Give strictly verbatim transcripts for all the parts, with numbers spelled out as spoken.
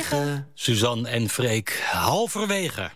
halverwege. Suzanne en Freek, halverwege.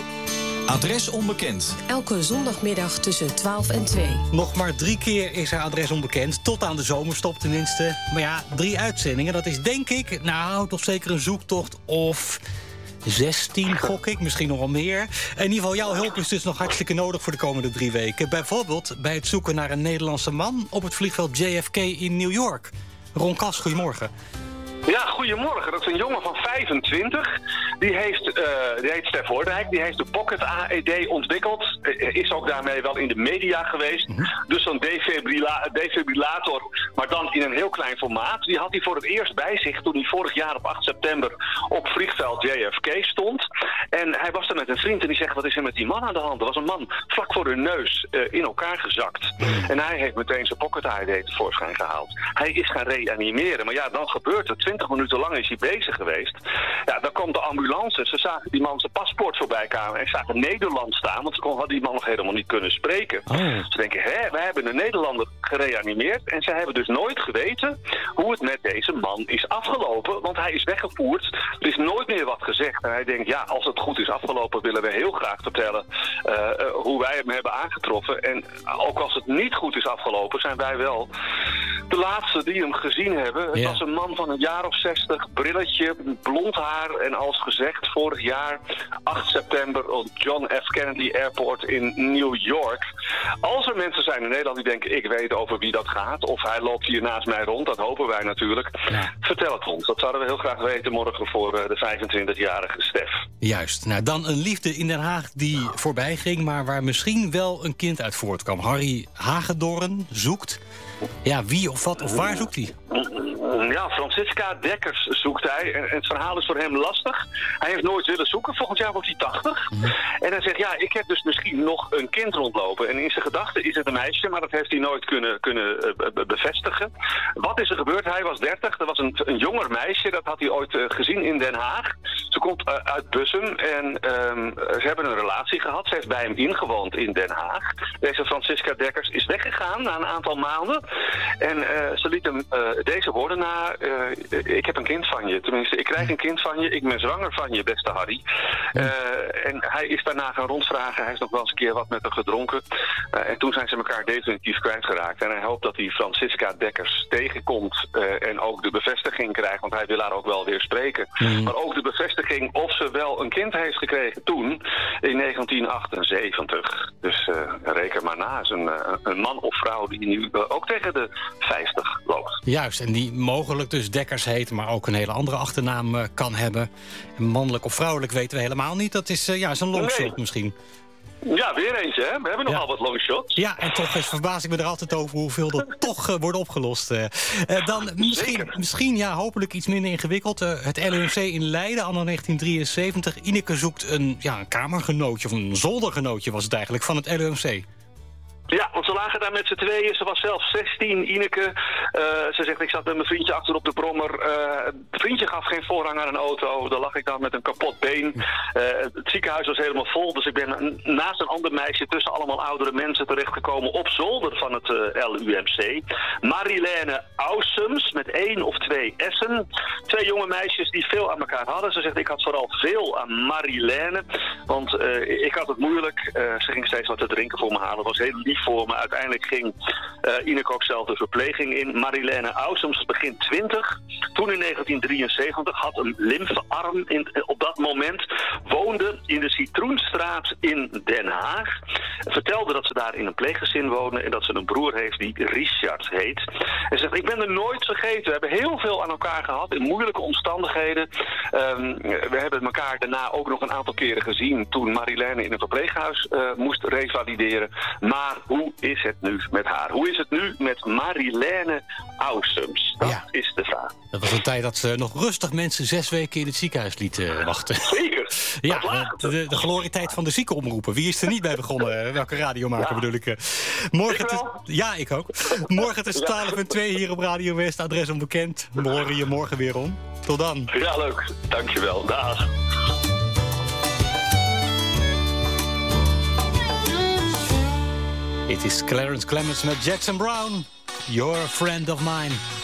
Adres onbekend. Elke zondagmiddag tussen twaalf en twee. Nog maar drie keer is haar adres onbekend. Tot aan de zomerstop tenminste. Maar ja, drie uitzendingen, dat is denk ik... nou, toch zeker een zoektocht of... zestien, gok ik, misschien nog wel meer. In ieder geval, jouw hulp is dus nog hartstikke nodig voor de komende drie weken. Bijvoorbeeld bij het zoeken naar een Nederlandse man... op het vliegveld J F K in New York. Ron Kas, goedemorgen. Ja, goedemorgen. Dat is een jongen van vijfentwintig. Die, heeft, uh, die heet Stef Hoordijk. Die heeft de Pocket A E D ontwikkeld. Uh, is ook daarmee wel in de media geweest. Mm-hmm. Dus zo'n defibrilla- defibrillator, maar dan in een heel klein formaat. Die had hij voor het eerst bij zich toen hij vorig jaar op acht september op vliegveld J F K stond. En hij was er met een vriend en die zegt, wat is er met die man aan de hand? Er was een man vlak voor hun neus uh, in elkaar gezakt. Mm-hmm. En hij heeft meteen zijn Pocket A E D tevoorschijn gehaald. Hij is gaan reanimeren. Maar ja, dan gebeurt het. twintig minuten lang is hij bezig geweest. Ja, dan komt de ambulance. Ze zagen die man zijn paspoort voorbij komen en zagen Nederland staan, want ze hadden die man nog helemaal niet kunnen spreken. Oh. Ze denken, hè, wij hebben een Nederlander gereanimeerd en ze hebben dus nooit geweten hoe het met deze man is afgelopen, want hij is weggevoerd. Er is nooit meer wat gezegd. En hij denkt, ja, als het goed is afgelopen, willen we heel graag vertellen uh, uh, hoe wij hem hebben aangetroffen. En ook als het niet goed is afgelopen, zijn wij wel de laatste die hem gezien hebben. Het yeah. was een man van een jaar of zestig, brilletje, blond haar en als gezegd vorig jaar acht september op John F. Kennedy Airport in New York. Als er mensen zijn in Nederland die denken, ik weet over wie dat gaat, of hij loopt hier naast mij rond, dat hopen wij natuurlijk. Ja. Vertel het ons. Dat zouden we heel graag weten morgen voor uh, de vijfentwintigjarige Stef. Juist. Nou, dan een liefde in Den Haag die voorbij ging, maar waar misschien wel een kind uit voortkwam. Harry Hagedorn zoekt. Ja, wie of wat of waar zoekt hij? Ja, Francisca Dekkers zoekt hij. En het verhaal is voor hem lastig. Hij heeft nooit willen zoeken. Volgend jaar wordt hij tachtig. Mm. En hij zegt, ja, ik heb dus misschien nog een kind rondlopen. En in zijn gedachten is het een meisje, maar dat heeft hij nooit kunnen, kunnen uh, bevestigen. Wat is er gebeurd? Hij was dertig. Er was een, een jonger meisje. Dat had hij ooit uh, gezien in Den Haag. Ze komt uh, uit Bussum. En um, ze hebben een relatie gehad. Ze heeft bij hem ingewoond in Den Haag. Deze Francisca Dekkers is weggegaan na een aantal maanden. En uh, ze liet hem uh, deze woorden na. Uh, ik heb een kind van je. Tenminste, ik krijg een kind van je. Ik ben zwanger van je, beste Harry. Uh, en hij is daarna gaan rondvragen. Hij heeft nog wel eens een keer wat met haar gedronken. Uh, en toen zijn ze elkaar definitief kwijtgeraakt. En hij hoopt dat hij Francisca Dekkers tegenkomt. Uh, en ook de bevestiging krijgt. Want hij wil haar ook wel weer spreken. Mm. Maar ook de bevestiging of ze wel een kind heeft gekregen toen. In negentien achtenzeventig. Dus uh, reken maar na. Is een, uh, een man of vrouw die nu uh, ook tegen de vijftig loopt. Juist, en die mogelijk dus Dekkers heet, maar ook een hele andere achternaam uh, kan hebben. En mannelijk of vrouwelijk weten we helemaal niet. Dat is, uh, ja, is een longshot nee. misschien. Ja, weer eentje, hè? We hebben nogal ja. wat longshots. Ja, en toch is, verbaas ik me er altijd over hoeveel er toch uh, wordt opgelost. Uh, uh, dan misschien, misschien, ja, hopelijk iets minder ingewikkeld. Uh, het L U M C in Leiden, anno negentien drieënzeventig. Ineke zoekt een, ja, een kamergenootje, of een zoldergenootje was het eigenlijk, van het L U M C. Ja, want ze lagen daar met z'n tweeën. Ze was zelf zestien, Ineke. Uh, ze zegt, ik zat met mijn vriendje achter op de brommer. Uh, het vriendje gaf geen voorrang aan een auto. Daar lag ik dan met een kapot been. Uh, het ziekenhuis was helemaal vol. Dus ik ben naast een ander meisje tussen allemaal oudere mensen terechtgekomen op zolder van het uh, L U M C. Marilène Ausums met één of twee S'en. Twee jonge meisjes die veel aan elkaar hadden. Ze zegt, ik had vooral veel aan Marilène. Want uh, ik had het moeilijk. Uh, ze ging steeds wat te drinken voor me halen. Het was heel lief voor me. Uiteindelijk ging uh, Ineke ook zelf de verpleging in. Marilène Ausums, begin twintig. Toen in negentien drieënzeventig had een lymfearm in, op dat moment. Woonde in de Citroenstraat in Den Haag. Vertelde dat ze daar in een pleeggezin woonde. En dat ze een broer heeft die Richard heet. En zegt, ik ben er nooit vergeten. We hebben heel veel aan elkaar gehad in moeilijke omstandigheden. Um, we hebben elkaar daarna ook nog een aantal keren gezien. Toen Marilène in een verpleeghuis uh, moest revalideren. Maar hoe is het nu met haar? Hoe is het nu met Marilène Ausums? Dat ja. is de vraag. Dat was een tijd dat ze nog rustig mensen zes weken in het ziekenhuis lieten wachten. Zeker. Ja, de, de, de glorietijd van de ziekenomroepen. Wie is er niet bij begonnen? Welke radiomaker ja. bedoel ik? Morgen ik te, ja, ik ook. Morgen tussen twaalf en twee hier op Radio West. Adres onbekend. We horen je morgen weer om. Tot dan. Ja, leuk. Dankjewel. Dag. Het is Clarence Clemens met Jackson Brown. You're a friend of mine.